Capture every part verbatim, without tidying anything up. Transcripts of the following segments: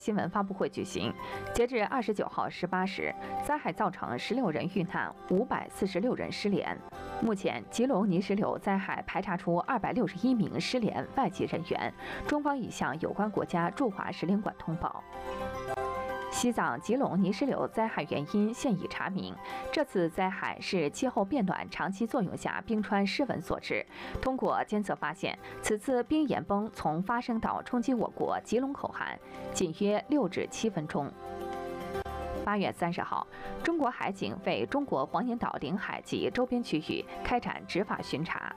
新闻发布会举行。截至二十九号十八时，灾害造成十六人遇难，五百四十六人失联。目前，吉隆泥石流灾害排查出二百六十一名失联外籍人员，中方已向有关国家驻华使领馆通报。西藏吉隆泥石流灾害原因现已查明，这次灾害是气候变暖长期作用下冰川失稳所致。通过监测发现，此次冰岩崩从发生到冲击我国吉隆口岸，仅约六至七分钟。八月三十号，中国海警为中国黄岩岛领海及周边区域开展执法巡查。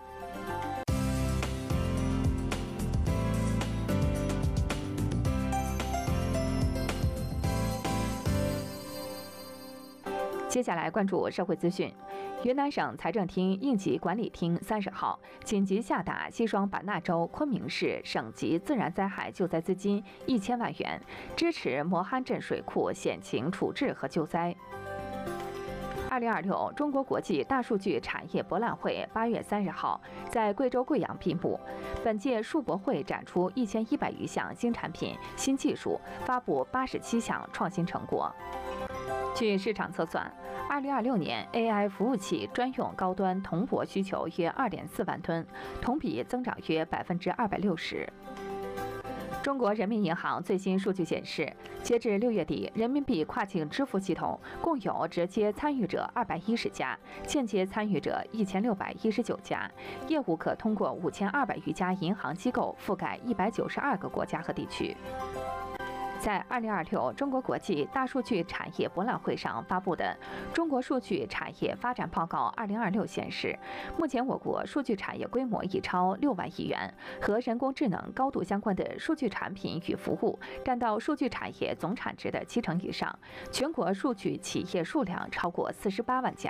接下来关注社会资讯。云南省财政厅应急管理厅三十号紧急下达西双版纳州昆明市省级自然灾害救灾资金一千万元，支持磨憨镇水库险情处置和救灾。二零二六中国国际大数据产业博览会八月三十号在贵州贵阳闭幕。本届数博会展出一千一百余项新产品、新技术，发布八十七项创新成果。据市场测算，二零二六年 A I 服务器专用高端铜箔需求约二点四万吨，同比增长约百分之二百六十。中国人民银行最新数据显示，截至六月底，人民币跨境支付系统共有直接参与者二百一十家，间接参与者一千六百一十九家，业务可通过五千二百余家银行机构，覆盖一百九十二个国家和地区。在二零二六中国国际大数据产业博览会上发布的《中国数据产业发展报告二零二六》显示，目前我国数据产业规模已超六万亿元，和人工智能高度相关的数据产品与服务占到数据产业总产值的七成以上，全国数据企业数量超过四十八万家。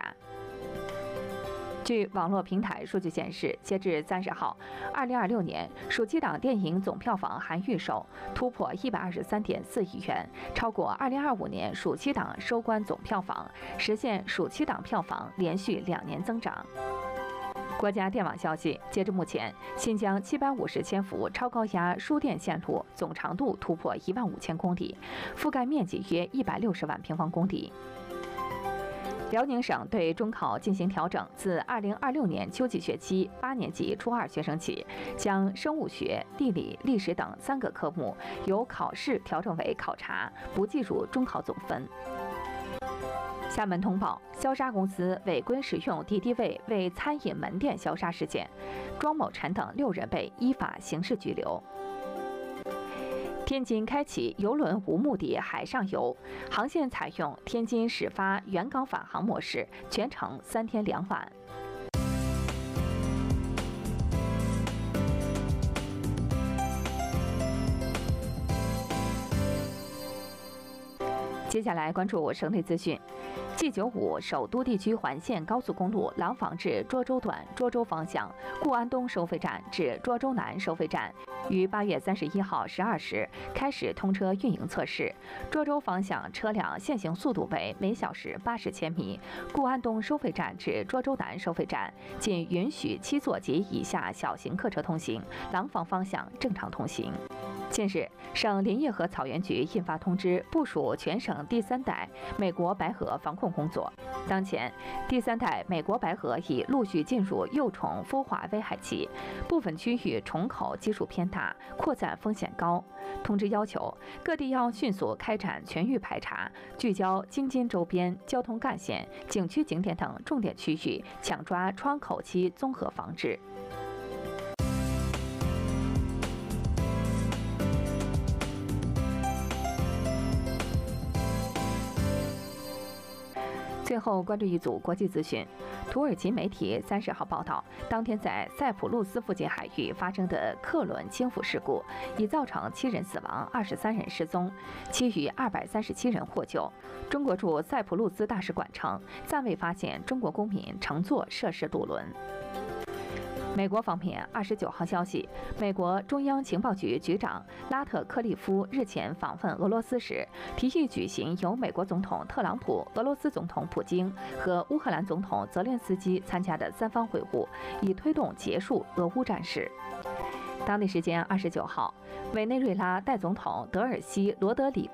据网络平台数据显示，截至三十号，二零二六年暑期档电影总票房含预售突破一百二十三点四亿元，超过二零二五年暑期档收官总票房，实现暑期档票房连续两年增长。国家电网消息，截至目前，新疆七百五十千伏超高压输电线路总长度突破一万五千公里，覆盖面积约一百六十万平方公里。辽宁省对中考进行调整，自二零二六年秋季学期八年级初二学生起，将生物学、地理、历史等三个科目由考试调整为考察，不计入中考总分。厦门通报：消杀公司违规使用敌敌畏为餐饮门店消杀事件，庄某晨等六人被依法刑事拘留。天津开启邮轮无目的海上游，航线采用天津始发原港返航模式，全程三天两晚。接下来关注省内资讯。G 九五首都地区环线高速公路廊坊至涿州段涿州方向固安东收费站至涿州南收费站于八月三十一号十二时开始通车运营测试。涿州方向车辆限行速度为每小时八十千米，固安东收费站至涿州南收费站仅允许七座及以下小型客车通行，廊坊方向正常通行。近日，省林业和草原局印发通知，部署全省第三代美国白河防控工作。当前，第三代美国白河已陆续进入幼虫孵化危害期，部分区域虫口基数偏大，扩散风险高。通知要求，各地要迅速开展全域排查，聚焦京津周边交通干线、景区景点等重点区域，抢抓窗口期综合防治。最后关注一组国际资讯。土耳其媒体三十号报道，当天在塞浦路斯附近海域发生的客轮倾覆事故，已造成七人死亡、二十三人失踪，其余二百三十七人获救。中国驻塞浦路斯大使馆称，暂未发现中国公民乘坐涉事渡轮。美国方面二十九号消息，美国中央情报局局长拉特克利夫日前访问俄罗斯时，提议举行由美国总统特朗普、俄罗斯总统普京和乌克兰总统泽连斯基参加的三方会晤，以推动结束俄乌战事。 当地时间二十九号，委内瑞拉代总统德尔西罗德里